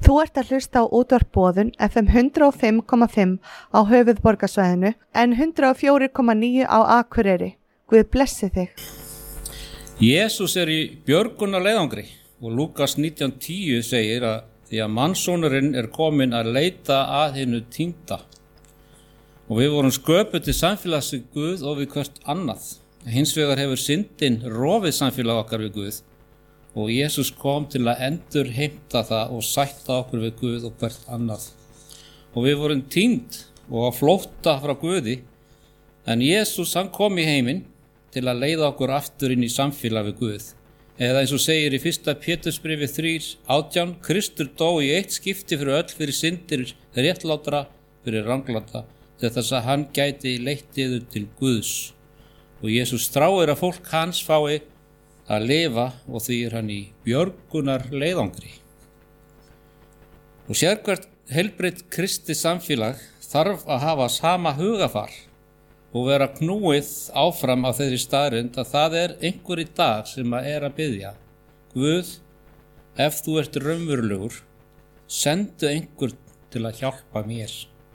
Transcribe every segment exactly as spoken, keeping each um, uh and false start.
Þú ert að hlusta á útvarp Boðun F M hundrað og fimm komma fimm á höfuðborgarsvæðinu en hundrað og fjögur komma níu á Akureyri. Guð blessi þig. Jesús er í björgunarleiðangri og Lúkas nítján tíu segir að því að mannssonurinn er kominn að leita að hinu týnda. Og við vorum sköpuð til samfélags við Guð og við hvert annað. Hins vegar hefur syndin rofið samfélag okkar við Guð. Og Jesús kom til að endur heimta það og sætta okkur við Guð og hvert annað. Og við vorum týnd og á flótta frá Guði, en Jesús hann kom í heiminn til að leiða okkur aftur inn í samfélag við Guð. Eða eins og segir í fyrsta Pétursbréfi þrjú átján, Kristur dó í eitt skipti fyrir öll fyrir syndir réttlátra, fyrir ranglata, til þess að hann gæti leitt yður til Guðs. Og Jesús þráir að fólk hans fái að lifa og því er hann í björgunar leiðangri. Og sérhvert heilbrigt kristi samfélag þarf að hafa sama hugafar og vera knúið áfram á þeirri staðreynd að það er einhver í dag sem að er að biðja. Guð, ef þú ert raunverulegur, sendu einhver til að hjálpa mér.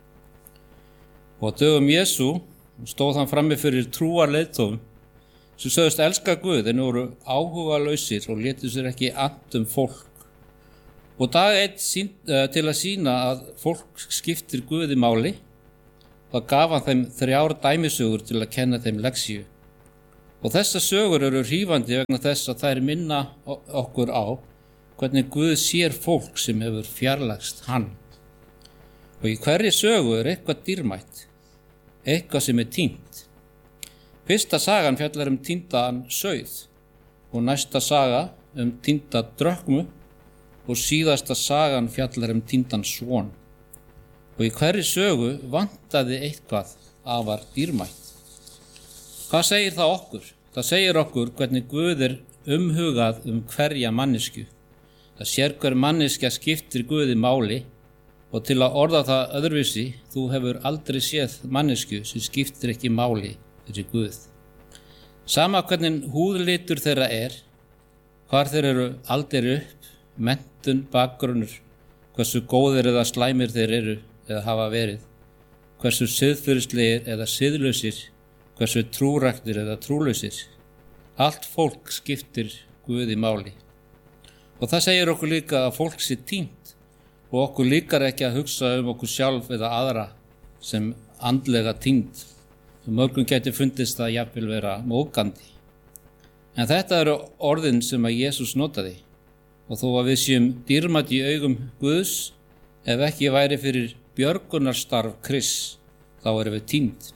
Og á dögum Jesú stóð hann frammi fyrir trúarleiðtofum sem sögðust elska Guð en voru áhugalausir og létu sér ekki annt um fólk. Og dag einn sín, uh, til að sýna að fólk skiptir Guði máli, þá gaf hann þeim þrjár dæmisögur til að kenna þeim lexíu. Og þessar sögur eru hrífandi vegna þess að þær minna okkur á hvernig Guð sér fólk sem hefur fjarlægst hann. Og í hverri sögu er eitthvað dýrmætt, eitthvað sem er týnt. Fyrsta sagan fjallar um týndan sauð og næsta saga um týnda drökmu og síðasta sagan fjallar um týndan svon. Og í hverri sögu vantaði eitthvað afar dýrmætt. Hvað segir það okkur? Það segir okkur hvernig Guð er umhugað um hverja mannesku. Það sér hver manneskja skiptir Guði máli og til að orða það öðruvísi, þú hefur aldrei séð mannesku sem skiptir ekki máli fyrir Guð. Sama hvernig húðlitur þeirra er, hvar þeir eru aldir upp, menntun, bakgrunnur, hversu góðir eða slæmir þeir eru eða hafa verið, hversu siðferðislegir eða siðlausir, hversu trúræktir eða trúlausir. Allt fólk skiptir Guði máli. Og það segir okkur líka að fólk sé týnt og okkur líkar ekki að hugsa um okkur sjálf eða aðra sem andlega týnd. Mörgum gæti fundist það jafnvel vera móðgandi. En þetta eru orðin sem að Jesús notaði og þó að við séum dýrmætt í augum Guðs, ef ekki væri fyrir björgunarstarf Krists, þá erum við týnd.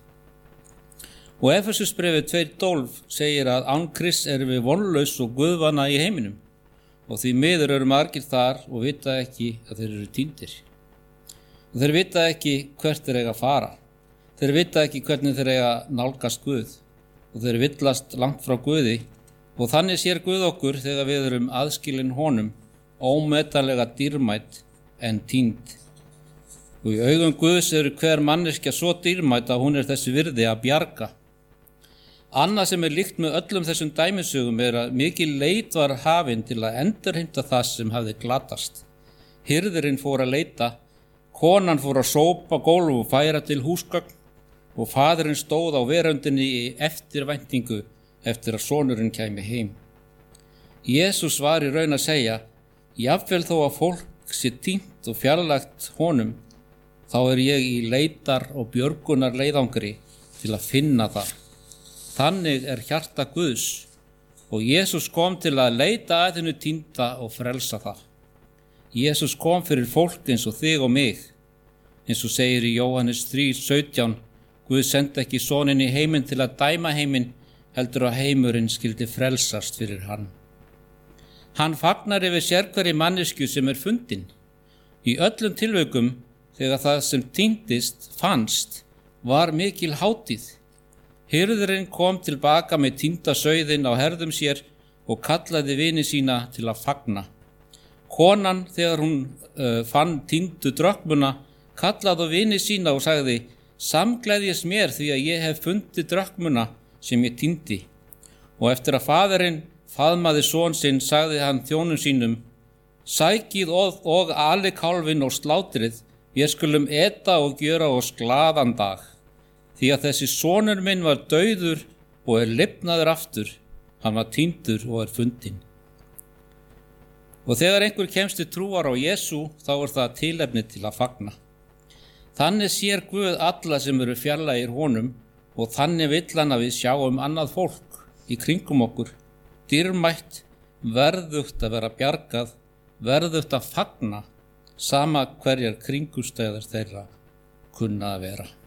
Og Efesusbréfið tvö tólf segir að án Krists erum við vonlaus og guðvana í heiminum og því miður eru margir þar og vita ekki að þeir eru týndir. Og þeir vita ekki hvert þeir eiga að fara. Þeir vita ekki hvernig þeir eiga nálgast Guð og þeir villast langt frá Guði og þannig sér Guð okkur þegar við erum aðskilin honum, ómetanlega dýrmætt en týnd. Og í augum Guðs eru hver manneskja svo dýrmætt að hún er þessi virði að bjarga. Annað sem er líkt með öllum þessum dæmisögum er að mikil leit var hafin til að endurheimta það sem hafði glatast. Hirðirinn fór að leita, konan fór að sópa gólf og færa til húsgögn, og faðirinn stóð á veröndinni í eftirvæntingu eftir að sonurinn kæmi heim. Jesús var í raun að segja, jafnvel þó að fólk sé týnt og fjarlægt honum, þá er ég í leitar og björgunar leiðangri til að finna það. Þannig er hjarta Guðs og Jesús kom til að leita að hennu týnda og frelsa það. Jesús kom fyrir fólk eins og þig og mig, eins og segir í Jóhannes þrjú sautján, Guð sendi ekki soninn í heiminn til að dæma heiminn, heldur að heimurinn skyldi frelsast fyrir hann. Hann fagnar yfir sérhverri mannesku sem er fundin. Í öllum tilvikum, þegar það sem týndist fannst, var mikil hátíð. Hirðurinn kom tilbaka með týnda sauðinn á herðum sér og kallaði vini sína til að fagna. Konan, þegar hún uh, fann týndu drökmuna, kallaði vini sína og sagði, samgleðjast mér því að ég hef fundið drökmuna sem ég týndi. Og eftir að faðirinn faðmaði son sinn, sagði hann þjónum sínum, Sækið og, og ali kálfin og slátrið, við skulum eta og gjöra oss glaðan dag. Því að þessi sonur minn var dauður og er lifnaður aftur, hann var týndur og er fundinn. Og þegar einhver kemst til trúar á Jesú, þá er það tilefni til að fagna. Þannig sér Guð alla sem eru fjarlægir honum og þannig vill hann að við sjáum annað fólk í kringum okkur, dýrmætt, verðugt að vera bjargað, verðugt að fagna, sama hverjar kringumstæður þeirra kunna að vera.